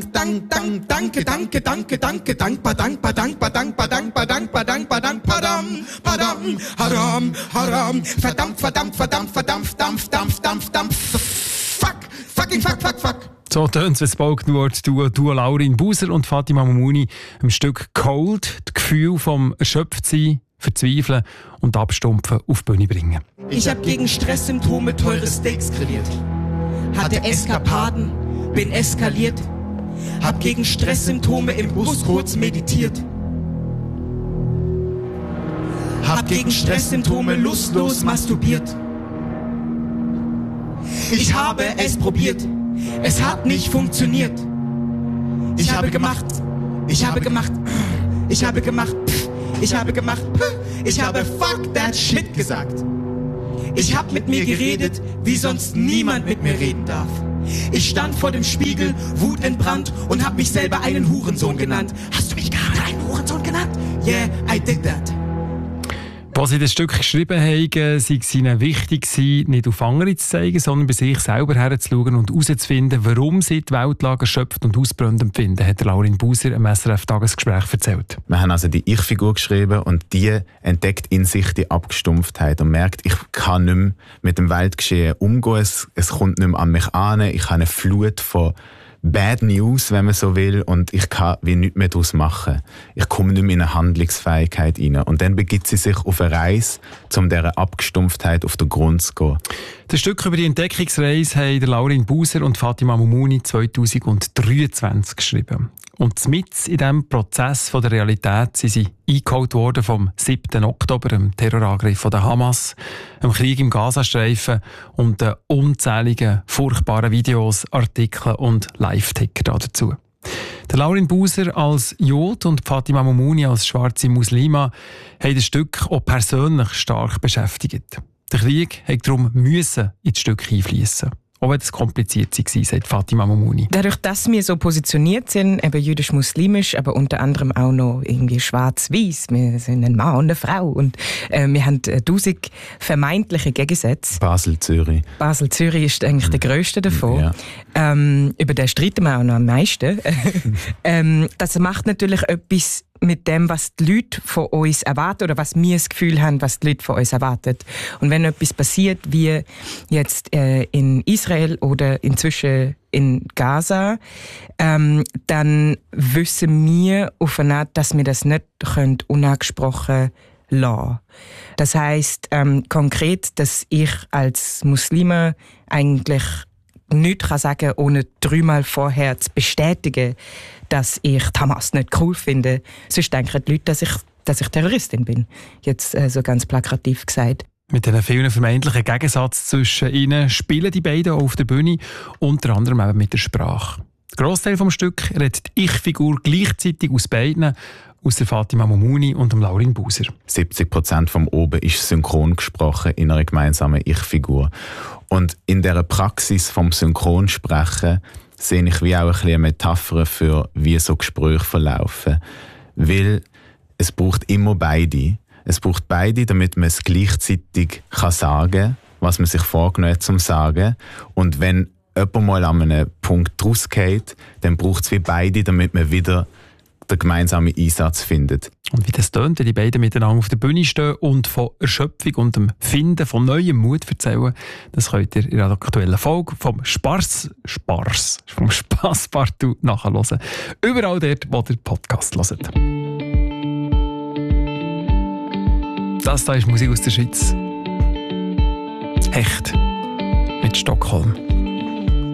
dank, dank, dank, danke, danke, danke, danke, dankbar, dankbar, dankbar, dankbar, dankbar, dankbar, dankbar, dankbar, padam, haram, haram, verdammt, verdammt, verdammt, verdammt, dampf, dampf, dampf, dampf, fuck, fucking fuck, fuck, fuck. So tönt es, wenn Spoken Word Duo Laurin Buser und Fatima Mamouni im Stück Cold das Gefühl vom Erschöpftsein, Verzweifeln und Abstumpfen auf die Bühne bringen. Ich hab gegen Stresssymptome teure Steaks grilliert, hatte Eskapaden, bin eskaliert, hab gegen Stresssymptome im Bus kurz meditiert, hab gegen Stresssymptome lustlos masturbiert. Ich habe es probiert, es hat nicht funktioniert. Ich habe gemacht, ich habe gemacht, ich habe gemacht, ich habe gemacht, ich habe fuck that shit gesagt. Ich hab mit mir geredet, wie sonst niemand mit mir reden darf. Ich stand vor dem Spiegel, wutentbrannt und hab mich selber einen Hurensohn genannt. Hast du mich gerade einen Hurensohn genannt? Yeah, I did that. Was sie das Stück geschrieben haben, sei es ihnen wichtig gewesen, nicht auf andere zu zeigen, sondern bei sich selber herzuschauen und herauszufinden, warum sie die Weltlage erschöpft und ausbrennt empfinden, hat Laurin Buser im SRF-Tagesgespräch erzählt. Wir haben also die Ich-Figur geschrieben und die entdeckt in sich die Abgestumpftheit und merkt, ich kann nicht mehr mit dem Weltgeschehen umgehen, es kommt nicht mehr an mich an, ich habe eine Flut von Bad News, wenn man so will, und ich kann wie nichts mehr daraus machen. Ich komme nicht mehr in eine Handlungsfähigkeit rein. Und dann begibt sie sich auf eine Reise, um dieser Abgestumpftheit auf den Grund zu gehen. Das Stück über die Entdeckungsreise haben Laurin Buser und Fatima Mamouni 2023 geschrieben. Und mitten in diesem Prozess von der Realität sind sie eingeholt worden vom 7. Oktober, dem Terrorangriff der Hamas, dem Krieg im Gazastreifen und den unzähligen, furchtbaren Videos, Artikeln und Live-Ticker dazu. Der Laurin Buser als Jod und Fatima Mamouni als schwarze Muslima haben das Stück auch persönlich stark beschäftigt. Der Krieg musste darum in das Stück einfließen. Auch wenn es kompliziert war, sagt Fatima Mamouni. Dadurch, dass wir so positioniert sind, eben jüdisch-muslimisch, aber unter anderem auch noch irgendwie schwarz-weiß, wir sind ein Mann und eine Frau und wir haben 1000 vermeintliche Gegensätze. Basel-Zürich. Basel-Zürich ist eigentlich der grösste davon. Ja. Über den streiten wir auch noch am meisten. Das macht natürlich etwas mit dem, was die Leute von uns erwarten oder was wir das Gefühl haben, was die Leute von uns erwarten. Und wenn etwas passiert, wie jetzt in Israel oder inzwischen in Gaza, dann wissen wir auf eine Art, dass wir das nicht unangesprochen lassen können. Das heisst konkret, dass ich als Muslime eigentlich nichts sagen kann, ohne 3-mal vorher zu bestätigen, dass ich die Hamas nicht cool finde. Sonst denken die Leute, dass ich Terroristin bin. Jetzt so ganz plakativ gesagt. Mit diesen vielen vermeintlichen Gegensatz zwischen ihnen spielen die beiden auch auf der Bühne, unter anderem eben mit der Sprache. Der Grossteil des Stücks redet die Ich-Figur gleichzeitig aus beiden, aus der Fatima Mamouni und dem Laurin Buser. 70% vom Oben ist synchron gesprochen in einer gemeinsamen Ich-Figur. Und in dieser Praxis vom Synchronsprechen sehe ich wie auch ein bisschen eine Metapher für, wie so Gespräche verlaufen. Weil es braucht immer beide. Es braucht beide, damit man es gleichzeitig sagen kann, was man sich vorgenommen hat, zum Sagen. Und wenn jemand mal an einem Punkt rausgeht, dann braucht es wie beide, damit man wieder den gemeinsamen Einsatz findet. Und wie das tönt, wenn die beiden miteinander auf der Bühne stehen und von Erschöpfung und dem Finden von neuem Mut erzählen, das könnt ihr in der aktuellen Folge vom Spass Partout nachhören. Überall dort, wo ihr Podcast hört. Das hier ist Musik aus der Schweiz. Echt. Mit Stockholm.